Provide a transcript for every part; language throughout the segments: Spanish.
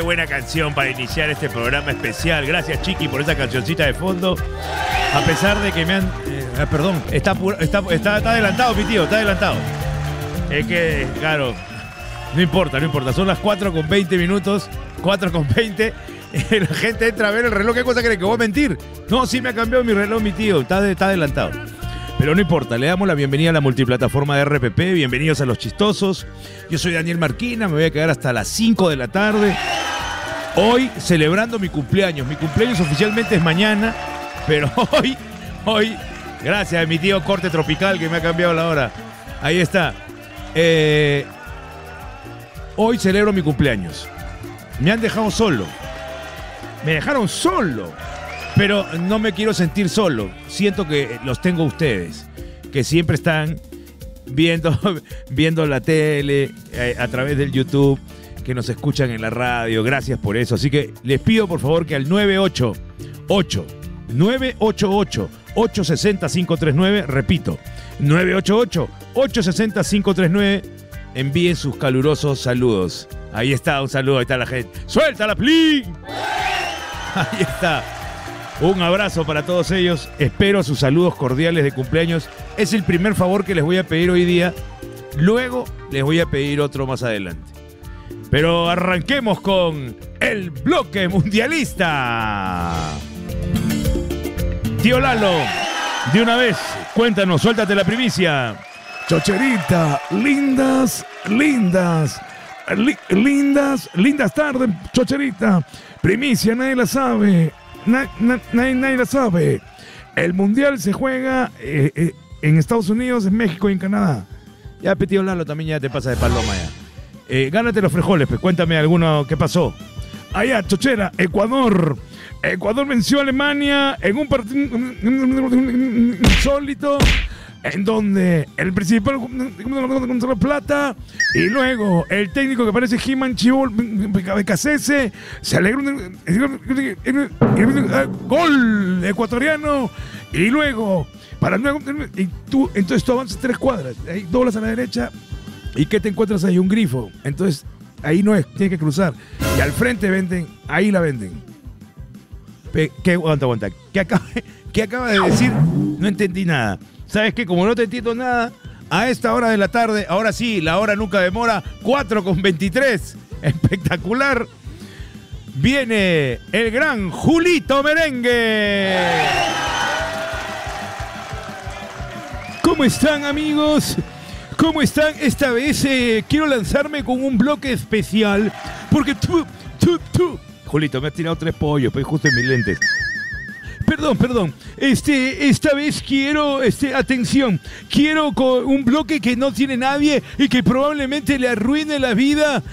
buena canción para iniciar este programa especial. Gracias, Chiqui, por esa cancioncita de fondo. A pesar de que me han... perdón, está adelantado, mi tío, está adelantado. Es que, claro, no importa. Son las 4:20, 4:20. La gente entra a ver el reloj. ¿Qué cosa cree? ¿Que voy a mentir? No, sí me ha cambiado mi reloj, mi tío. Está adelantado. Pero no importa, le damos la bienvenida a la multiplataforma de RPP. Bienvenidos a Los Chistosos. Yo soy Daniel Marquina, me voy a quedar hasta las 5 de la tarde. Hoy celebrando mi cumpleaños. Mi cumpleaños oficialmente es mañana, pero hoy, gracias a mi tío Corte Tropical que me ha cambiado la hora. Ahí está. Hoy celebro mi cumpleaños. Me han dejado solo. Me dejaron solo. Pero no me quiero sentir solo. Siento que los tengo a ustedes, que siempre están viendo la tele, a través del YouTube, que nos escuchan en la radio. Gracias por eso. Así que les pido, por favor, que al 988-860-539, repito, 988-860-539, envíen sus calurosos saludos. Ahí está, un saludo, ahí está la gente. ¡Suéltala, plin! Ahí está. Un abrazo para todos ellos. Espero sus saludos cordiales de cumpleaños. Es el primer favor que les voy a pedir hoy día. Luego les voy a pedir otro más adelante. Pero arranquemos con el bloque mundialista. Tío Lalo, de una vez, cuéntanos, suéltate la primicia. Chocherita, lindas tardes, Chocherita. Primicia, nadie la sabe. Nadie la sabe. El mundial se juega en Estados Unidos, en México y en Canadá. Ya, tío Lalo, también ya te pasa de paloma ya. Gánate los frijoles, pues cuéntame alguno qué pasó. Allá, Chochera, Ecuador venció a Alemania en un partido insólito, en donde el principal contra la plata y luego el técnico que parece He-Man Chibol Becasese se alegró gol ecuatoriano y luego entonces tú avanzas 3 cuadras, ahí doblas a la derecha y ¿qué te encuentras ahí? Un grifo. Entonces ahí no es, tienes que cruzar y al frente venden, ahí la venden. Aguanta. ¿Qué acaba de decir? No entendí nada. ¿Sabes qué? Como no te entiendo nada, a esta hora de la tarde, ahora sí, la hora nunca demora, 4:23. Espectacular. Viene el gran Julito Merengue. ¿Cómo están, amigos? ¿Cómo están? Esta vez quiero lanzarme con un bloque especial, porque tú. Julito, me has tirado 3 pollos, pues justo en mis lentes. Perdón. Esta vez quiero, atención, quiero con un bloque que no tiene nadie y que probablemente le arruine la vida,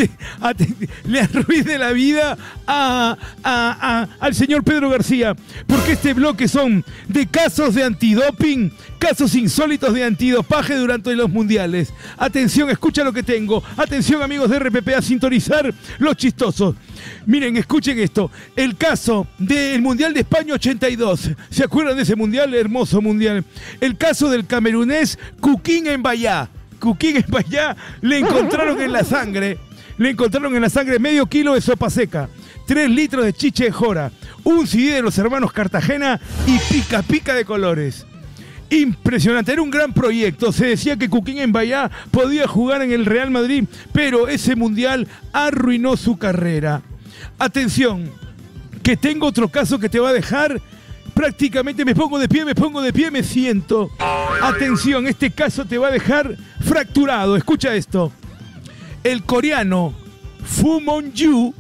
al señor Pedro García, porque este bloque son de casos de antidoping, casos insólitos de antidopaje durante los mundiales. Atención, escucha lo que tengo. Atención, amigos de RPP, a sintonizar Los Chistosos. Miren, escuchen esto. El caso del Mundial de España 82. ¿Se acuerdan de ese mundial? Hermoso mundial. El caso del camerunés Kukin Mbayá. Kukin Mbayá le encontraron en la sangre medio kilo de sopa seca, 3 litros de chiche de jora, un CD de los hermanos Cartagena y pica de colores. Impresionante, era un gran proyecto. Se decía que Kukin Mbayá podía jugar en el Real Madrid, pero ese mundial arruinó su carrera. Atención, que tengo otro caso que te va a dejar prácticamente me pongo de pie, me siento. Atención, este caso te va a dejar fracturado. Escucha esto. El coreano Fu Monju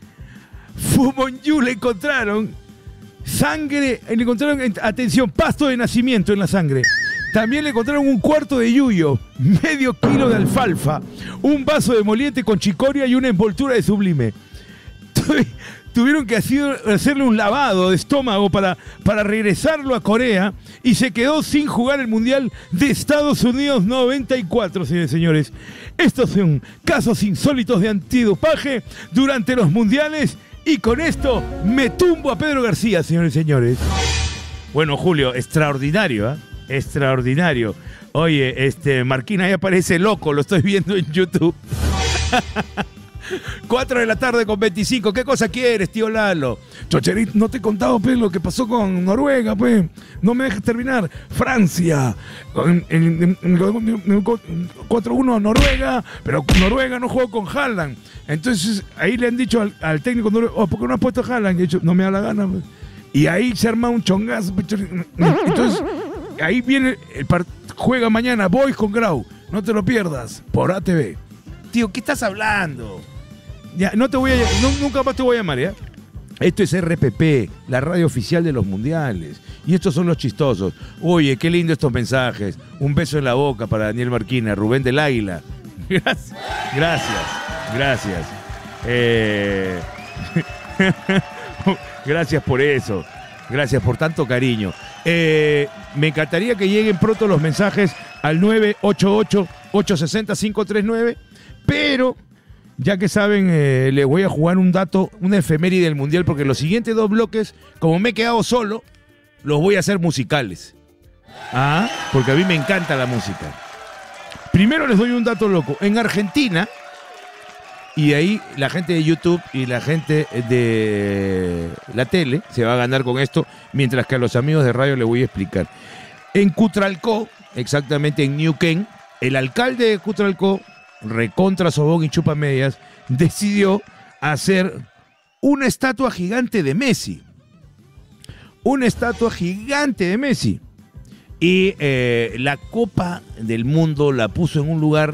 le encontraron sangre, atención, pasto de nacimiento en la sangre. También le encontraron un cuarto de yuyo, medio kilo de alfalfa, un vaso de moliente con chicoria y una envoltura de Sublime. Tuvieron que hacerle un lavado de estómago para regresarlo a Corea y se quedó sin jugar el Mundial de Estados Unidos 94, señores y señores. Estos son casos insólitos de antidopaje durante los mundiales y con esto me tumbo a Pedro García, señores y señores. Bueno, Julio, extraordinario, ¿eh? Extraordinario. Oye, Marquina ya parece loco, lo estoy viendo en YouTube. 4 de la tarde con 25. ¿Qué cosa quieres, tío Lalo? Chocherito, no te he contado, pues, lo que pasó con Noruega, pues. No me dejes terminar. Francia. En 4-1 a Noruega, pero Noruega no jugó con Haaland. Entonces, ahí le han dicho al técnico, ¿por qué no has puesto a Haaland? Y he dicho, no me da la gana, pues. Y ahí se arma un chongazo. Entonces, ahí viene juega mañana Boys con Grau. No te lo pierdas por ATV. Tío, ¿qué estás hablando? Ya, nunca más te voy a llamar, ¿ya? Esto es RPP, la radio oficial de los mundiales. Y estos son los chistosos. Oye, qué lindo estos mensajes. Un beso en la boca para Daniel Marquina, Rubén del Águila. Gracias. Gracias por eso. Gracias por tanto cariño. Me encantaría que lleguen pronto los mensajes al 988-860-539, pero ya que saben, les voy a jugar un dato, una efeméride del Mundial, porque los siguientes 2 bloques, como me he quedado solo, los voy a hacer musicales. Porque a mí me encanta la música. Primero les doy un dato loco. En Argentina, y ahí la gente de YouTube y la gente de la tele se va a ganar con esto, mientras que a los amigos de radio les voy a explicar. En Cutralcó, exactamente en Neuquén, el alcalde de Cutralcó, recontra sobón y chupa medias, decidió hacer una estatua gigante de Messi. Una estatua gigante de Messi. Y la Copa del Mundo la puso en un lugar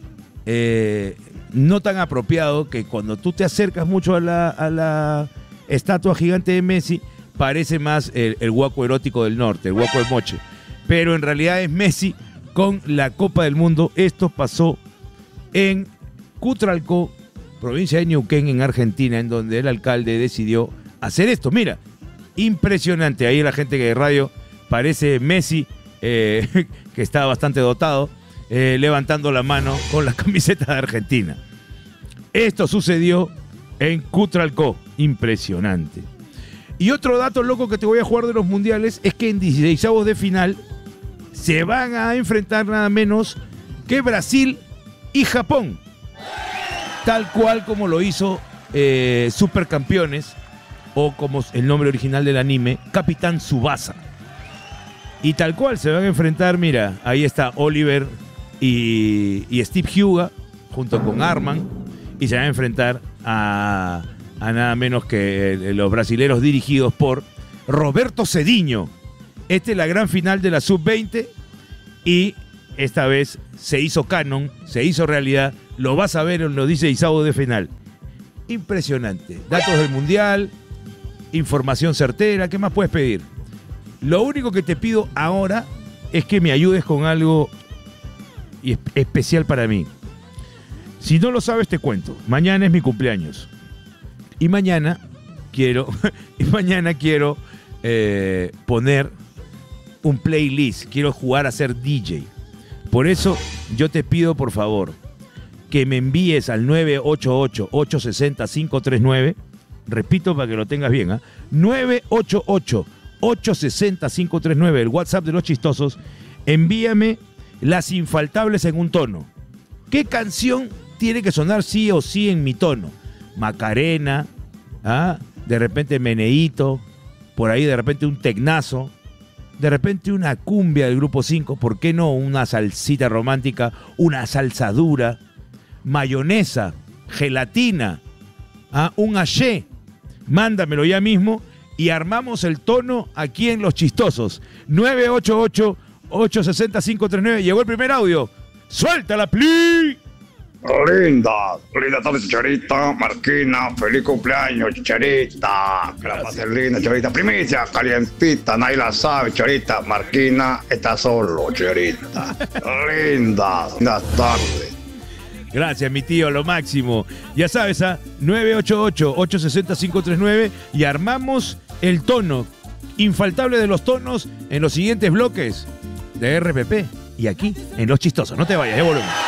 no tan apropiado, que cuando tú te acercas mucho a la estatua gigante de Messi, parece más el Guaco erótico del norte, el Guaco de Moche. Pero en realidad es Messi con la Copa del Mundo. Esto pasó en Cutralcó, provincia de Neuquén, en Argentina, en donde el alcalde decidió hacer esto. Mira, impresionante. Ahí la gente que de radio parece Messi, que está bastante dotado, levantando la mano con la camiseta de Argentina. Esto sucedió en Cutralcó. Impresionante. Y otro dato loco que te voy a jugar de los mundiales es que en 16avos de final se van a enfrentar nada menos que Brasil y Japón. Tal cual como lo hizo Supercampeones, o como el nombre original del anime, Capitán Tsubasa. Y tal cual se van a enfrentar, mira, ahí está Oliver y Steve Huga junto con Arman, y se van a enfrentar a nada menos que los brasileros dirigidos por Roberto Cediño. Esta es la gran final de la Sub-20 y esta vez se hizo canon, se hizo realidad. Lo vas a ver en los 16avos de final. Impresionante. Datos del Mundial, información certera. ¿Qué más puedes pedir? Lo único que te pido ahora es que me ayudes con algo especial para mí. Si no lo sabes, te cuento. Mañana es mi cumpleaños. Y mañana quiero poner un playlist. Quiero jugar a ser DJ. Por eso yo te pido, por favor, que me envíes al 988-860-539. Repito para que lo tengas bien, 988-860-539, el WhatsApp de los chistosos. Envíame Las Infaltables en un tono. ¿Qué canción tiene que sonar sí o sí en mi tono? Macarena, de repente Meneíto, por ahí de repente un tecnazo, de repente una cumbia del Grupo 5, ¿por qué no? Una salsita romántica, una salsa dura, mayonesa, gelatina, un haché. Mándamelo ya mismo y armamos el tono aquí en Los Chistosos. 988-860-539. Llegó el primer audio. ¡Suéltala, pli! Linda tarde, Chicharita, Marquina, feliz cumpleaños, Chicharita, que la pases linda, Chicharita, primicia, calientita, nadie la sabe, Chicharita, Marquina está solo, Chicharita, linda tarde. Gracias, mi tío, lo máximo. Ya sabes, 988-860-539 y armamos el tono infaltable de los tonos en los siguientes bloques de RPP y aquí en Los Chistosos. No te vayas, volvemos.